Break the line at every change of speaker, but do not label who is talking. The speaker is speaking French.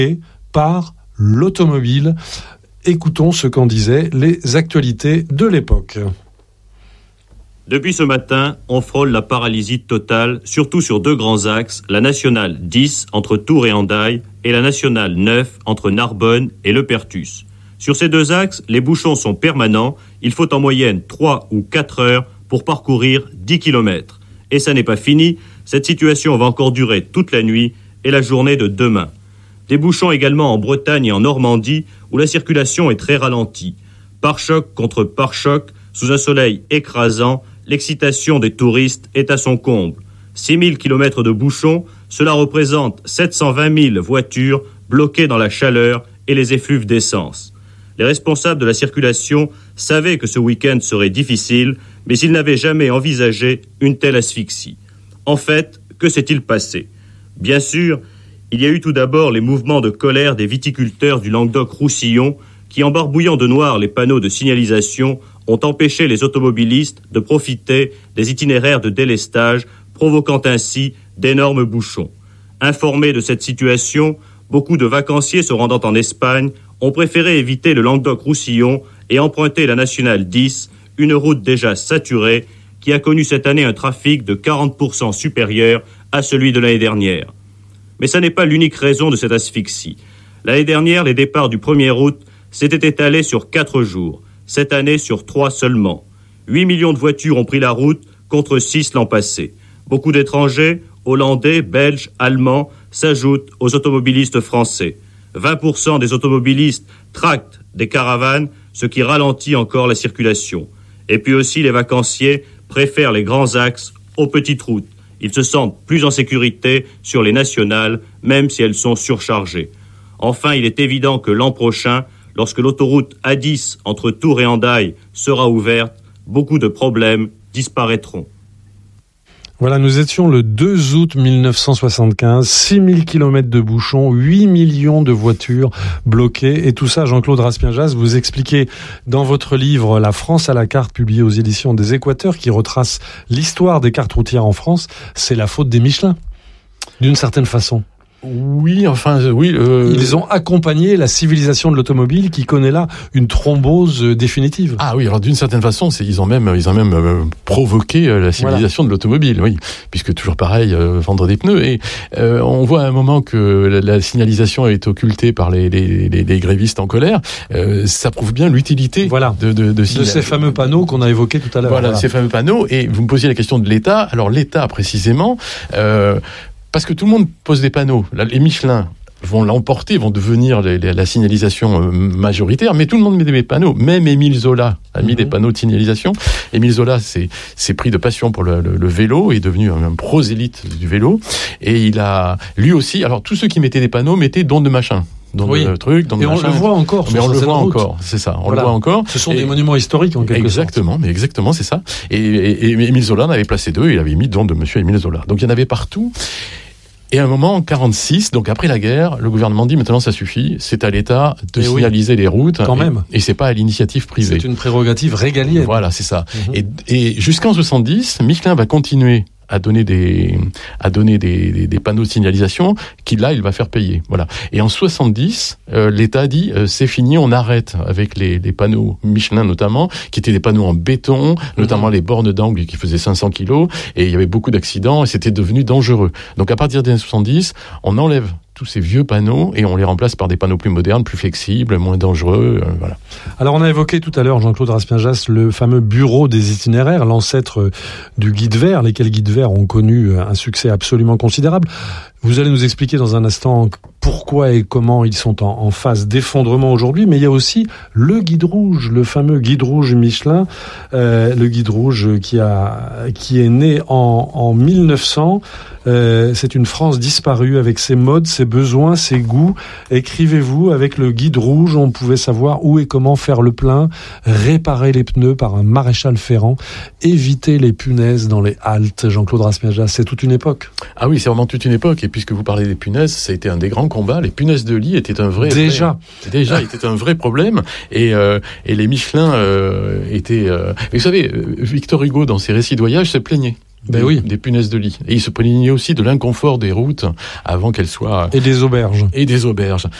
par l'automobile. Écoutons ce qu'en disaient les actualités de l'époque.
Depuis ce matin, on frôle la paralysie totale, surtout sur deux grands axes, la nationale 10 entre Tours et Hendaye et la nationale 9 entre Narbonne et Le Perthus. Sur ces deux axes, les bouchons sont permanents, il faut en moyenne 3 ou 4 heures pour parcourir 10 km. Et ça n'est pas fini, cette situation va encore durer toute la nuit et la journée de demain. Des bouchons également en Bretagne et en Normandie où la circulation est très ralentie. Pare-choc contre pare-choc, sous un soleil écrasant, l'excitation des touristes est à son comble. 6000 km de bouchons, cela représente 720 000 voitures bloquées dans la chaleur et les effluves d'essence. Les responsables de la circulation savaient que ce week-end serait difficile, mais ils n'avaient jamais envisagé une telle asphyxie. En fait, que s'est-il passé ? Bien sûr, il y a eu tout d'abord les mouvements de colère des viticulteurs du Languedoc-Roussillon qui, en barbouillant de noir les panneaux de signalisation, ont empêché les automobilistes de profiter des itinéraires de délestage, provoquant ainsi d'énormes bouchons. Informés de cette situation, beaucoup de vacanciers se rendant en Espagne ont préféré éviter le Languedoc-Roussillon et emprunter la nationale 10, une route déjà saturée, qui a connu cette année un trafic de 40% supérieur à celui de l'année dernière. Mais ça n'est pas l'unique raison de cette asphyxie. L'année dernière, les départs du 1er août s'étaient étalés sur 4 jours. Cette année, sur 3 seulement. 8 millions de voitures ont pris la route contre 6 l'an passé. Beaucoup d'étrangers, hollandais, belges, allemands, s'ajoutent aux automobilistes français. 20% des automobilistes tractent des caravanes, ce qui ralentit encore la circulation. Et puis aussi, les vacanciers préfèrent les grands axes aux petites routes. Ils se sentent plus en sécurité sur les nationales, même si elles sont surchargées. Enfin, il est évident que l'an prochain, lorsque l'autoroute A10 entre Tours et Hendaye sera ouverte, beaucoup de problèmes disparaîtront.
Voilà, nous étions le 2 août 1975, 6000 km de bouchons, 8 millions de voitures bloquées. Et tout ça, Jean-Claude Raspien-Jass, vous expliquez dans votre livre « La France à la carte », publié aux éditions des Équateurs, qui retrace l'histoire des cartes routières en France. C'est la faute des Michelin, d'une certaine façon.
Oui.
Ils ont accompagné la civilisation de l'automobile qui connaît là une thrombose définitive.
Ah oui, alors d'une certaine façon, ils ont même provoqué la civilisation de l'automobile, oui, puisque toujours pareil, vendre des pneus. Et on voit à un moment que la signalisation est occultée par les grévistes en colère. Ça prouve bien l'utilité de
ces fameux panneaux qu'on a évoqués tout à l'heure.
Voilà, ces fameux panneaux. Et vous me posiez la question de l'État. Alors l'État précisément. Parce que tout le monde pose des panneaux. Les Michelin vont l'emporter, vont devenir la signalisation majoritaire, mais tout le monde met des panneaux. Même Émile Zola a mis des panneaux de signalisation. Émile Zola s'est pris de passion pour le vélo, est devenu un prosélyte du vélo, et il a, lui aussi, alors tous ceux qui mettaient des panneaux mettaient don de machin. Le truc,
et on le voit encore.
Mais on le voit encore, c'est ça. On le voit encore.
Ce sont des monuments historiques en quelque sorte.
Exactement, c'est ça. Et Émile Zola en avait placé 2, il avait mis don de Monsieur Émile Zola. Donc il y en avait partout. Et à un moment, en 46, donc après la guerre, le gouvernement dit maintenant ça suffit, c'est à l'État de signaliser les routes.
Quand même.
Et c'est pas à l'initiative privée.
C'est une prérogative régalienne.
Voilà, c'est ça. Et jusqu'en 70, Michelin va continuer à donner des panneaux de signalisation qui, là, il va faire payer. Voilà. Et en 70, l'État dit c'est fini, on arrête avec les panneaux Michelin notamment, qui étaient des panneaux en béton, notamment les bornes d'angle qui faisaient 500 kilos, et il y avait beaucoup d'accidents, et c'était devenu dangereux. Donc à partir des années 70, on enlève tous ces vieux panneaux et on les remplace par des panneaux plus modernes, plus flexibles, moins dangereux. Voilà.
Alors on a évoqué tout à l'heure, Jean-Claude Raspien-Jass, le fameux bureau des itinéraires, l'ancêtre du guide vert, lesquels guides verts ont connu un succès absolument considérable. Vous allez nous expliquer dans un instant pourquoi et comment ils sont en phase d'effondrement aujourd'hui, mais il y a aussi le guide rouge, le fameux guide rouge Michelin, le guide rouge qui est né en 1900. C'est une France disparue avec ses modes, ses besoins, ses goûts. Écrivez-vous, avec le guide rouge, on pouvait savoir où et comment faire le plein, réparer les pneus par un maréchal Ferrand, éviter les punaises dans les haltes. Jean-Claude Raspien-Jass, c'est toute une époque.
Ah oui, c'est vraiment toute une époque. Et puisque vous parlez des punaises, ça a été un des grands combats. Les punaises de lit étaient un vrai était un vrai problème. Et les Michelin étaient. Vous savez, Victor Hugo, dans ses récits de voyage, se plaignait des punaises de lit. Et il se plaignait aussi de l'inconfort des routes avant qu'elles soient...
Et des auberges.